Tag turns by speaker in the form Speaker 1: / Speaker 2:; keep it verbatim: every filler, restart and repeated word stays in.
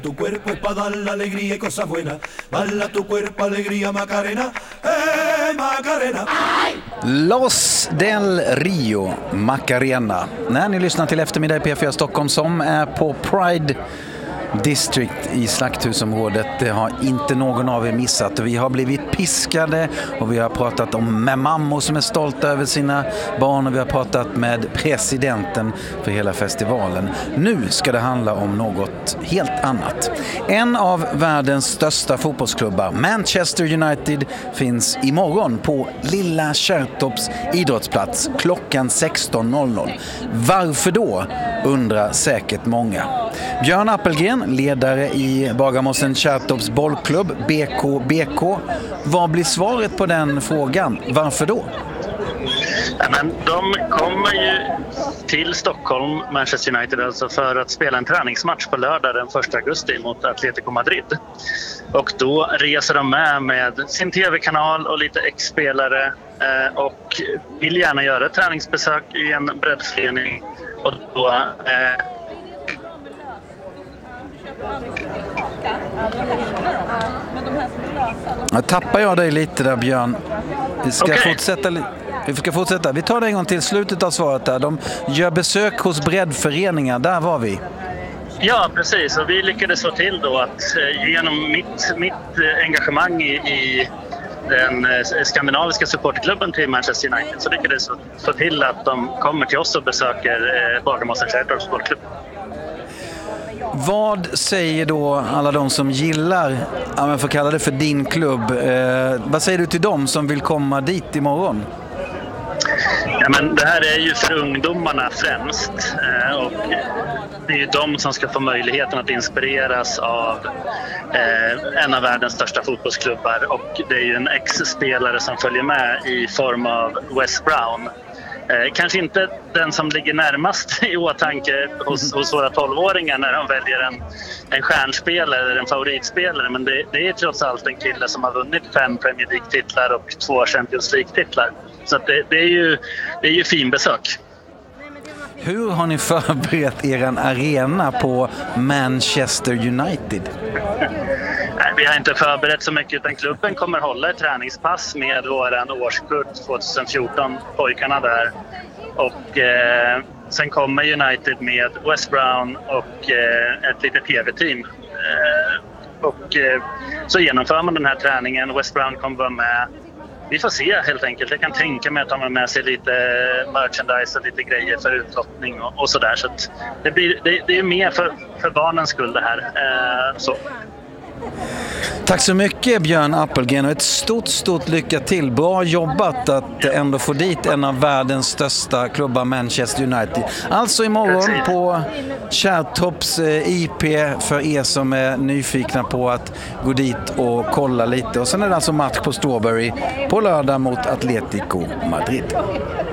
Speaker 1: Tu cuerpo es para dar la alegría y cosas buenas. Bala tu cuerpo, alegría, Macarena. Eh, Macarena.
Speaker 2: Los del Rio, Macarena. När ni lyssnar till eftermiddag i P fyra Stockholm som är på Pride District i Slakthusområdet. Det har inte någon av er missat. Vi har blivit piskade och vi har pratat om med mammor som är stolta över sina barn och vi har pratat med presidenten för hela festivalen. Nu ska det handla om något helt annat. En av världens största fotbollsklubbar, Manchester United, finns imorgon på Lilla Kärrtorps idrottsplats klockan sexton noll noll. Varför då? Undrar säkert många. Björn Appelgren, ledare i Bagarmossen Kärrtorps bollklubb B K B K. Vad blir svaret på den frågan? Varför då?
Speaker 3: Ja, men de kommer ju till Stockholm, Manchester United, alltså för att spela en träningsmatch på lördag den första augusti mot Atletico Madrid. Och då reser de med med sin tv-kanal och lite ex-spelare eh, och vill gärna göra ett träningsbesök i en breddförening. Och då... Eh,
Speaker 2: Jag tappar jag dig lite där, Björn. Vi ska,
Speaker 3: okay.
Speaker 2: fortsätta, vi ska fortsätta. Vi tar det en gång till slutet av svaret där. De gör besök hos breddföreningar. Där var vi.
Speaker 3: Ja, precis. Och vi lyckades få till då att genom mitt, mitt engagemang i, i den skandinaviska supportklubben till Manchester United så lyckades få till att de kommer till oss och besöker Bagarmossen Kärrtorps bollklubb.
Speaker 2: Vad säger då alla de som gillar, ja, men får kalla det för din klubb, eh, vad säger du till dem som vill komma dit imorgon?
Speaker 3: Ja, men det här är ju för ungdomarna främst eh, och det är ju de som ska få möjligheten att inspireras av eh, en av världens största fotbollsklubbar och det är ju en ex-spelare som följer med i form av Wes Brown. Eh, kanske inte den som ligger närmast i åtanke hos, hos våra tolvåringar när de väljer en, en stjärnspelare eller en favoritspelare, men det, det är trots allt en kille som har vunnit fem Premier League-titlar och två Champions League-titlar. Så att det, det, är ju, det är ju fin besök.
Speaker 2: Hur har ni förberett er arena på Manchester United?
Speaker 3: Nej, vi har inte förberett så mycket utan klubben kommer hålla ett träningspass med våran årskull tjugohundrafjorton, pojkarna där. Och eh, sen kommer United med Wes Brown och eh, ett litet tv-team. Eh, och eh, så genomför man den här träningen. Wes Brown kommer vara med. Vi får se helt enkelt. Jag kan tänka mig att de har med sig lite merchandise och lite grejer för utlottning och, och sådär. Så att det, blir, det, det är mer för, för barnens skull det här. Eh, så.
Speaker 2: Tack så mycket, Björn Appelgren, och ett stort, stort lycka till. Bra jobbat att ändå få dit en av världens största klubbar, Manchester United. Alltså imorgon på Kärrtorps I P för er som är nyfikna på att gå dit och kolla lite. Och sen är det alltså match på Strawberry på lördag mot Atletico Madrid.